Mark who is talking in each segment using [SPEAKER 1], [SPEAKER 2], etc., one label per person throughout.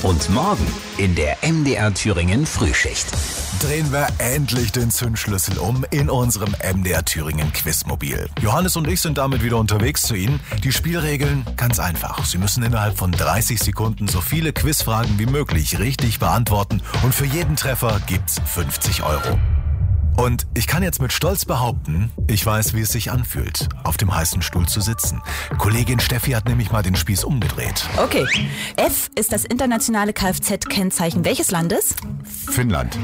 [SPEAKER 1] Und morgen in der MDR Thüringen Frühschicht.
[SPEAKER 2] Drehen wir endlich den Zündschlüssel um in unserem MDR Thüringen Quizmobil. Johannes und ich sind damit wieder unterwegs zu Ihnen. Die Spielregeln ganz einfach. Sie müssen innerhalb von 30 Sekunden so viele Quizfragen wie möglich richtig beantworten und für jeden Treffer gibt's 50 €. Und ich kann jetzt mit Stolz behaupten, ich weiß, wie es sich anfühlt, auf dem heißen Stuhl zu sitzen. Kollegin Steffi hat nämlich mal den Spieß umgedreht.
[SPEAKER 3] Okay. F ist das internationale Kfz-Kennzeichen welches Landes?
[SPEAKER 2] Finnland.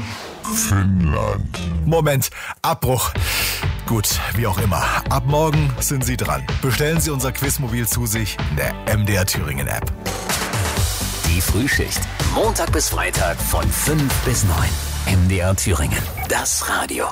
[SPEAKER 2] Moment, Abbruch. Gut, wie auch immer. Ab morgen sind Sie dran. Bestellen Sie unser Quizmobil zu sich in der MDR Thüringen App.
[SPEAKER 1] Die Frühschicht. Montag bis Freitag von 5 bis 9. MDR Thüringen. Das Radio.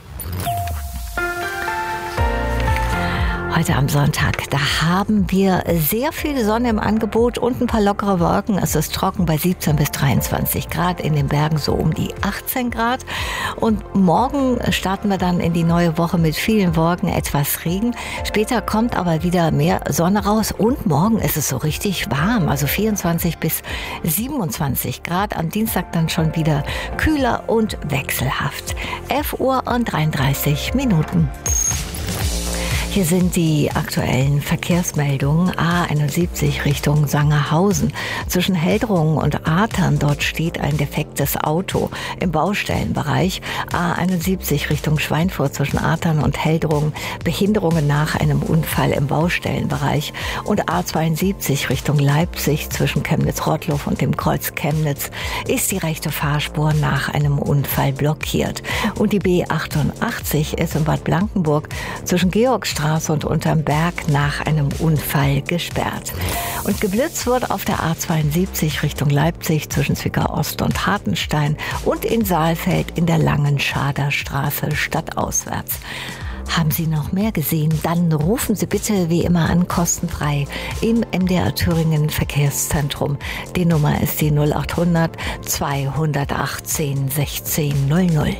[SPEAKER 4] Heute am Sonntag, da haben wir sehr viel Sonne im Angebot und ein paar lockere Wolken. Es ist trocken bei 17 bis 23 Grad, in den Bergen so um die 18 Grad. Und morgen starten wir dann in die neue Woche mit vielen Wolken, etwas Regen. Später kommt aber wieder mehr Sonne raus und morgen ist es so richtig warm, also 24 bis 27 Grad. Am Dienstag dann schon wieder kühler und wechselhaft. 11:33 Uhr. Hier sind die aktuellen Verkehrsmeldungen. A71 Richtung Sangerhausen. Zwischen Heldrungen und Athern, dort steht ein defektes Auto im Baustellenbereich. A71 Richtung Schweinfurt zwischen Athern und Heldrungen. Behinderungen nach einem Unfall im Baustellenbereich. Und A72 Richtung Leipzig zwischen Chemnitz-Rottluff und dem Kreuz Chemnitz ist die rechte Fahrspur nach einem Unfall blockiert. Und die B88 ist in Bad Blankenburg zwischen Georgstraße und unterm Berg nach einem Unfall gesperrt. Und geblitzt wird auf der A72 Richtung Leipzig zwischen Zwickau Ost und Hartenstein und in Saalfeld in der Langen Schader Straße stadtauswärts. Haben Sie noch mehr gesehen? Dann rufen Sie bitte wie immer an, kostenfrei im MDR Thüringen Verkehrszentrum. Die Nummer ist die 0800 218 16 00.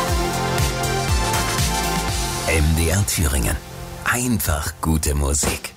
[SPEAKER 1] MDR Thüringen. Einfach gute Musik.